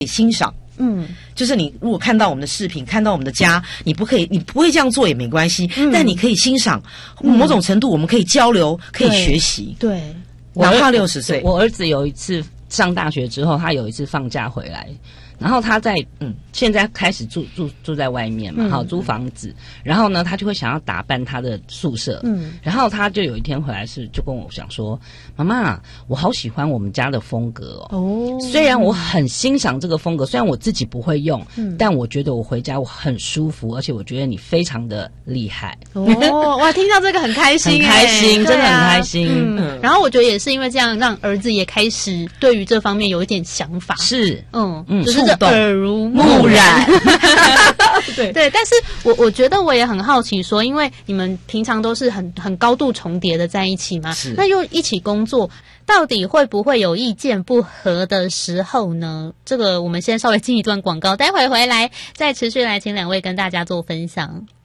欣赏。就是你如果看到我们的视频，看到我们的家，你不会这样做也没关系，但你可以欣赏，某种程度我们可以交流，可以学习。 对， 哪怕60岁， 我儿子有一次上大学之后，他有一次放假回来，然后他在现在开始住在外面嘛，好租房子，然后呢，他就会想要打扮他的宿舍，然后他就有一天回来就跟我讲说，妈妈，我好喜欢我们家的风格哦，虽然我很欣赏这个风格，虽然我自己不会用，但我觉得我回家我很舒服，而且我觉得你非常的厉害。 哇，听到这个很开心， 很开心，真的很开心。 然后我觉得也是因为这样，让儿子也开始对于这方面有一点想法， 是， 就是这耳濡目染。对，但是我觉得我也很好奇说，因为你们平常都是很高度重叠的在一起嘛，那又一起工作，到底会不会有意见不合的时候呢？这个我们先稍微进一段广告，待会回来再持续来请两位跟大家做分享。